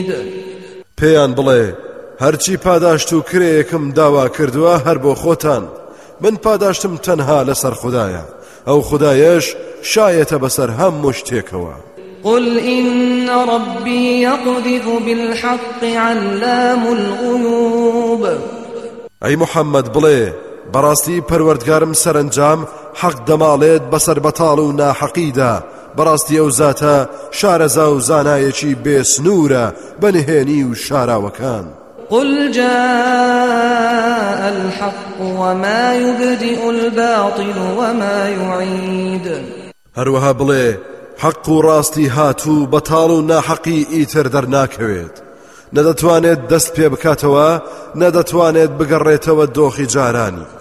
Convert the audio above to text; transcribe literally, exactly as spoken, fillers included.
پێیان بڵێ هەرچی پاداشت و کرێیەکم داوا کردووە هەر بۆ خۆتان من پاداشتم تەنها لەسەر خودایە ئەو خودایەش شایەتە بەسەر هەموو شتێکەوە. قل إن ربي يقذف بالحق علام الغيوب أي محمد بڵێ بەڕاستی پەروەردگارم سەرنجام حەق دەماڵێت بەسەر بەتاڵ و ناحەقیدا بەڕاستی ئەو زاتە شارەزا و زانایەکی بێسنوورە بەنهێنی و شاراوەکان. قل جاء الحق وما يبدئ الباطل وما يعيد هەروەها بڵێ حەق و ڕاستی هاتوو بەتاڵ و ناحەقی ئیتر دەرناکەوێت نەدەتوانێت دەست پێ بکاتەوە نەدەتوانێت بگەڕێتەوە دۆخی جارانی.